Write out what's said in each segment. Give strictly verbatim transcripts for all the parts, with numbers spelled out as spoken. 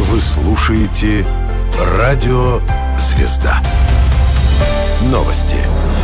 Вы слушаете Радио Звезда. Новости.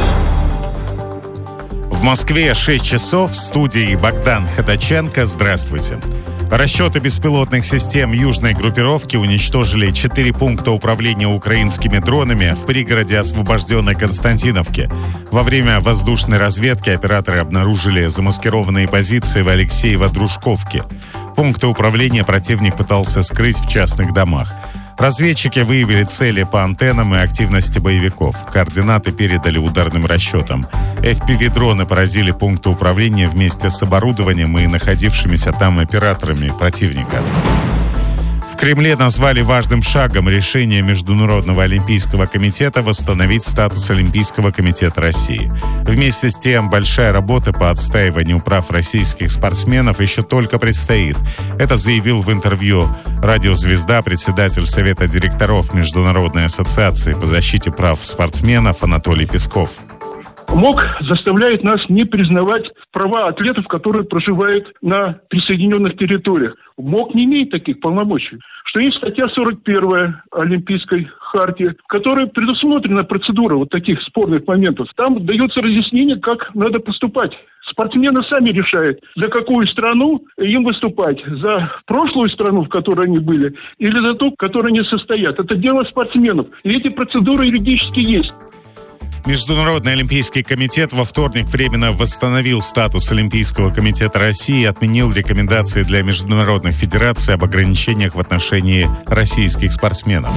В Москве шесть часов. В студии Богдан Ходаченко. Здравствуйте. Расчеты беспилотных систем южной группировки уничтожили четыре пункта управления украинскими дронами в пригороде освобожденной Константиновки. Во время воздушной разведки операторы обнаружили замаскированные позиции в Алексеево-Дружковке. Пункты управления противник пытался скрыть в частных домах. Разведчики выявили цели по антеннам и активности боевиков. Координаты передали ударным расчетам. эф пи ви-дроны поразили пункты управления вместе с оборудованием и находившимися там операторами противника. В Кремле назвали важным шагом решение Международного олимпийского комитета восстановить статус Олимпийского комитета России. Вместе с тем, большая работа по отстаиванию прав российских спортсменов еще только предстоит. Это заявил в интервью «Радио Звезда» председатель Совета директоров Международной ассоциации по защите прав спортсменов Анатолий Песков. МОК заставляет нас не признавать права атлетов, которые проживают на присоединенных территориях. МОК не имеет таких полномочий. Что есть статья сорок первая Олимпийской хартии, в которой предусмотрена процедура вот таких спорных моментов. Там дается разъяснение, как надо поступать. Спортсмены сами решают, за какую страну им выступать. За прошлую страну, в которой они были, или за ту, в которой они состоят. Это дело спортсменов. И эти процедуры юридически есть. Международный олимпийский комитет во вторник временно восстановил статус Олимпийского комитета России и отменил рекомендации для международных федераций об ограничениях в отношении российских спортсменов.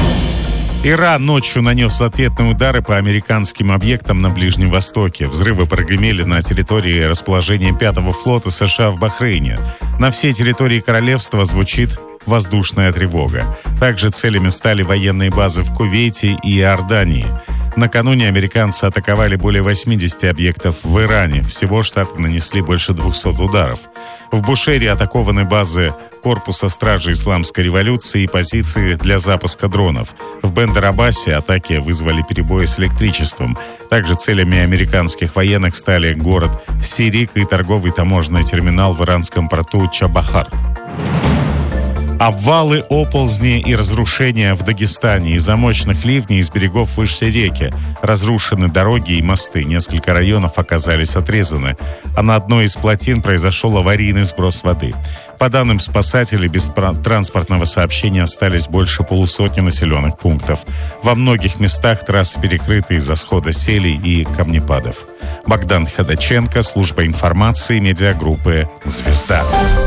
Иран ночью нанес ответные удары по американским объектам на Ближнем Востоке. Взрывы прогремели на территории расположения пятого флота США в Бахрейне. На всей территории королевства звучит воздушная тревога. Также целями стали военные базы в Кувейте и Иордании. Накануне американцы атаковали более восьмидесяти объектов в Иране. Всего штаты нанесли больше двухсот ударов. В Бушейре атакованы базы корпуса стражи исламской революции и позиции для запуска дронов. В Бендер-Аббасе атаки вызвали перебои с электричеством. Также целями американских военных стали город Сирик и торговый таможенный терминал в иранском порту Чабахар. Обвалы, оползни и разрушения в Дагестане. Из-за мощных ливней из берегов вышли реки. Разрушены дороги и мосты. Несколько районов оказались отрезаны. А на одной из плотин произошел аварийный сброс воды. По данным спасателей, без транспортного сообщения остались больше полусотни населенных пунктов. Во многих местах трассы перекрыты из-за схода селей и камнепадов. Богдан Ходаченко, служба информации, медиагруппы «Звезда».